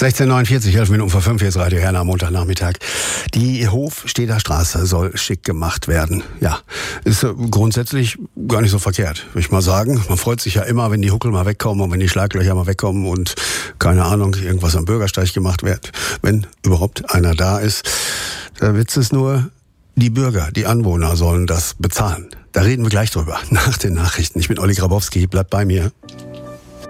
16:49, 11 Minuten vor 5, jetzt Radio Herne am Montagnachmittag. Die Hofstedter Straße soll schick gemacht werden. Ja, ist grundsätzlich gar nicht so verkehrt, würde ich mal sagen. Man freut sich ja immer, wenn die Huckel mal wegkommen und wenn die Schlaglöcher mal wegkommen und, keine Ahnung, irgendwas am Bürgersteig gemacht wird, wenn überhaupt einer da ist. Der Witz ist nur, die Bürger, die Anwohner sollen das bezahlen. Da reden wir gleich drüber, nach den Nachrichten. Ich bin Olli Grabowski, bleibt bei mir.